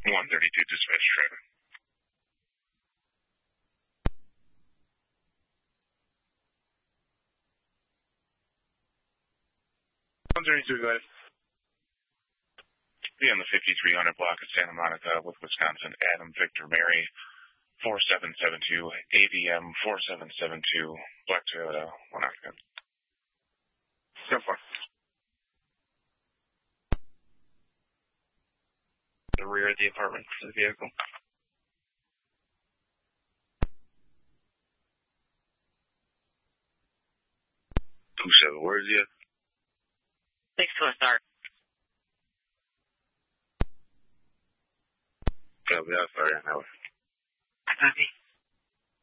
132 dispatch traffic. 132, go ahead. Be on the 5300 block of Santa Monica with Wisconsin, Adam Victor Mary, 4772, AVM 4772, Black Toyota, 1 occupant. Simple. The rear of the apartment for the vehicle. 27, where is he at? 6 to a start. Copy, I'll start an hour. Copy.